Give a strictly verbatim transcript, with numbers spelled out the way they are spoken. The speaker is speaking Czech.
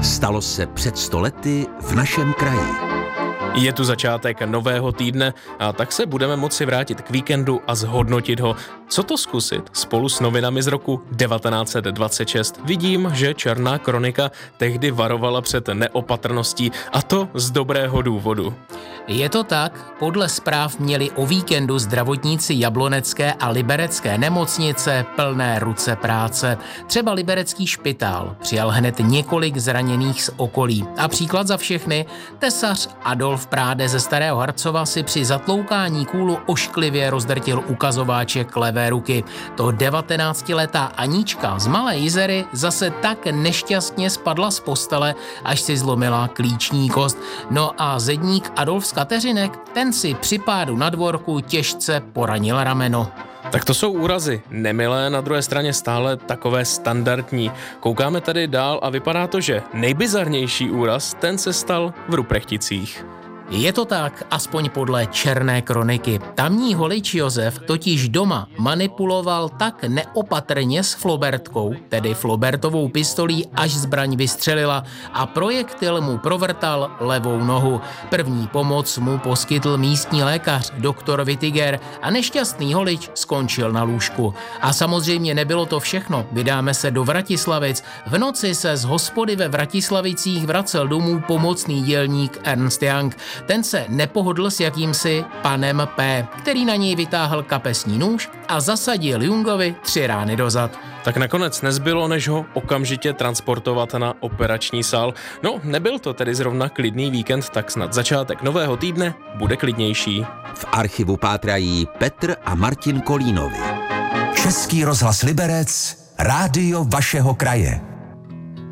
Stalo se před sto lety v našem kraji. Je tu začátek nového týdne a tak se budeme moci vrátit k víkendu a zhodnotit ho. Co to zkusit? Spolu s novinami z roku devatenáct set dvacet šest vidím, že Černá kronika tehdy varovala před neopatrností, a to z dobrého důvodu. Je to tak, podle zpráv měli o víkendu zdravotníci jablonecké a liberecké nemocnice plné ruce práce. Třeba liberecký špitál přijal hned několik zraněných z okolí. A příklad za všechny, tesař Adolf Práde ze Starého Harcova si při zatloukání kůlu ošklivě rozdrtil ukazováček levé ruky. To devatenáctiletá Anička z Malé Jizery zase tak nešťastně spadla z postele, až si zlomila klíční kost. No a zedník Adolf z Kateřinek, ten si při pádu na dvorku těžce poranil rameno. Tak to jsou úrazy nemilé, na druhé straně stále takové standardní. Koukáme tady dál a vypadá to, že nejbizarnější úraz, ten se stal v Ruprechticích. Je to tak, aspoň podle Černé kroniky. Tamní holič Josef totiž doma manipuloval tak neopatrně s flobertkou, tedy flobertovou pistolí, až zbraň vystřelila a projektil mu provrtal levou nohu. První pomoc mu poskytl místní lékař, doktor Wittiger, a nešťastný holič skončil na lůžku. A samozřejmě nebylo to všechno, vydáme se do Vratislavic. V noci se z hospody ve Vratislavicích vracel domů pomocný dělník Ernst Young. Ten se nepohodl s jakýmsi panem P., který na něj vytáhl kapesní nůž a zasadil Jungovi tři rány do zad. Tak nakonec nezbylo, než ho okamžitě transportovat na operační sál. No, nebyl to tedy zrovna klidný víkend, tak snad začátek nového týdne bude klidnější. V archivu pátrají Petr a Martin Kolínovi. Český rozhlas Liberec, rádio vašeho kraje.